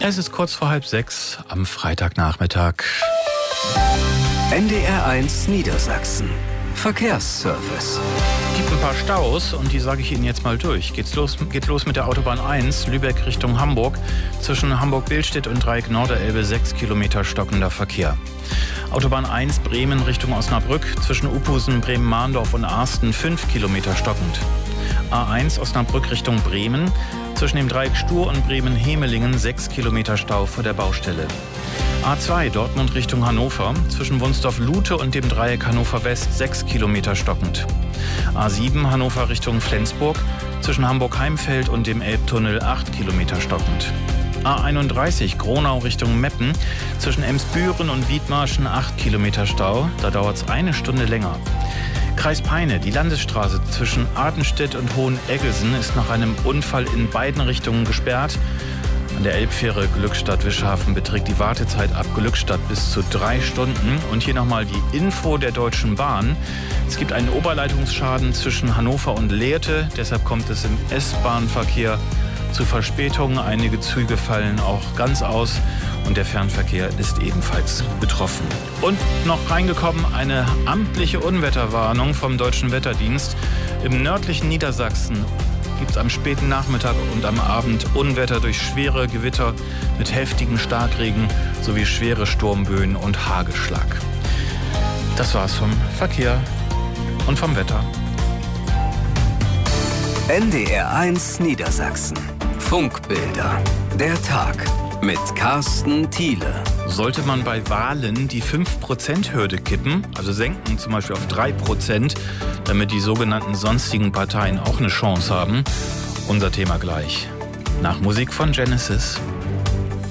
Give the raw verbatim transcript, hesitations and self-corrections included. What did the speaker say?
Es ist kurz vor halb sechs am Freitagnachmittag. N D R eins Niedersachsen. Verkehrsservice. Es gibt ein paar Staus und die sage ich Ihnen jetzt mal durch. Geht's los, geht los mit der Autobahn eins, Lübeck Richtung Hamburg. Zwischen Hamburg-Billstedt und Dreieck Norderelbe sechs Kilometer stockender Verkehr. Autobahn eins Bremen Richtung Osnabrück. Zwischen Uphusen, Bremen-Mahndorf und Arsten fünf Kilometer stockend. A eins Osnabrück Richtung Bremen. Zwischen dem Dreieck Stur und Bremen-Hemelingen sechs Kilometer Stau vor der Baustelle. A zwei Dortmund Richtung Hannover. Zwischen Wunsdorf-Lute und dem Dreieck Hannover West sechs Kilometer stockend. A sieben Hannover Richtung Flensburg. Zwischen Hamburg-Heimfeld und dem Elbtunnel acht Kilometer stockend. A einunddreißig Gronau Richtung Meppen. Zwischen Emsbüren und Wiedmarschen acht Kilometer Stau. Da dauert es eine Stunde länger. Kreis Peine, die Landesstraße zwischen Artenstedt und Hoheneggelsen ist nach einem Unfall in beiden Richtungen gesperrt. An der Elbfähre Glückstadt-Wischhafen beträgt die Wartezeit ab Glückstadt bis zu drei Stunden. Und hier nochmal die Info der Deutschen Bahn. Es gibt einen Oberleitungsschaden zwischen Hannover und Lehrte. Deshalb kommt es im S-Bahn-Verkehr zu Verspätungen. Einige Züge fallen auch ganz aus und der Fernverkehr ist ebenfalls betroffen. Und noch reingekommen eine amtliche Unwetterwarnung vom Deutschen Wetterdienst. Im nördlichen Niedersachsen gibt es am späten Nachmittag und am Abend Unwetter durch schwere Gewitter mit heftigen Starkregen sowie schwere Sturmböen und Hagelschlag. Das war's vom Verkehr und vom Wetter. N D R eins Niedersachsen. Funkbilder. Der Tag mit Carsten Thiele. Sollte man bei Wahlen die fünf Prozent Hürde kippen, also senken zum Beispiel auf drei Prozent, damit die sogenannten sonstigen Parteien auch eine Chance haben? Unser Thema gleich. Nach Musik von Genesis.